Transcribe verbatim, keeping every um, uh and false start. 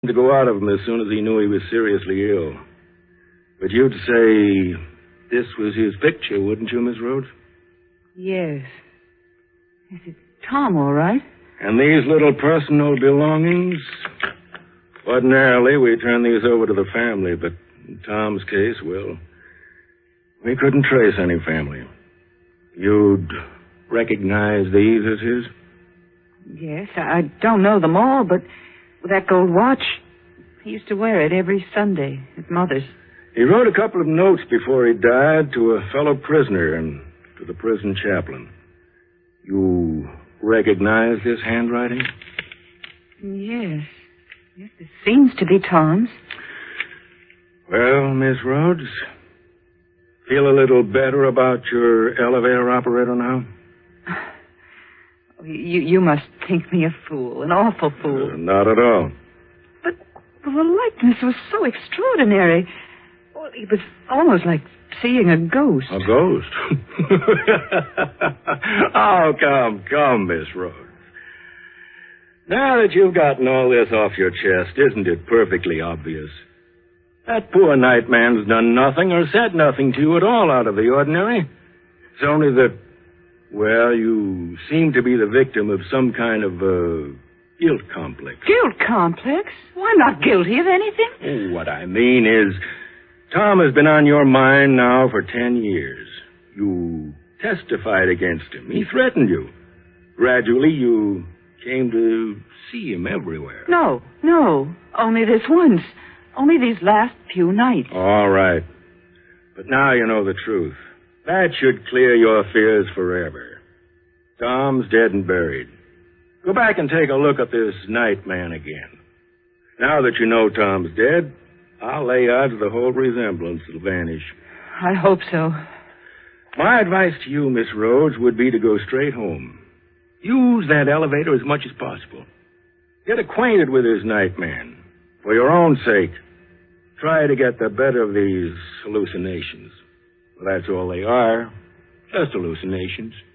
to go out of him as soon as he knew he was seriously ill. But you'd say this was his picture, wouldn't you, Miss Rhodes? Yes. Yes, it's Tom, all right. And these little personal belongings? Ordinarily, we turn these over to the family, but in Tom's case, well, we couldn't trace any family. You'd recognize these as his? Yes, I don't know them all, but that gold watch, he used to wear it every Sunday at Mother's. He wrote a couple of notes before he died to a fellow prisoner and to the prison chaplain. You recognize this handwriting? Yes. Yes, it seems to be Tom's. Well, Miss Rhodes, feel a little better about your elevator operator now? You, you must think me a fool, an awful fool. Uh, not at all. But the likeness was so extraordinary. Well, it was almost like seeing a ghost. A ghost? Oh, come, come, Miss Rhodes. Now that you've gotten all this off your chest, isn't it perfectly obvious? That poor night man's done nothing or said nothing to you at all out of the ordinary. It's only that, well, you seem to be the victim of some kind of, uh, guilt complex. Guilt complex? Well, I'm not guilty of anything. Oh, what I mean is, Tom has been on your mind now for ten years. You testified against him. He threatened you. Gradually, you came to see him everywhere. No, no. Only this once. Only these last few nights. All right. But now you know the truth. That should clear your fears forever. Tom's dead and buried. Go back and take a look at this night man again. Now that you know Tom's dead, I'll lay odds the whole resemblance will vanish. I hope so. My advice to you, Miss Rhodes, would be to go straight home. Use that elevator as much as possible. Get acquainted with this night man. For your own sake, try to get the better of these hallucinations. Well, that's all they are. Just hallucinations.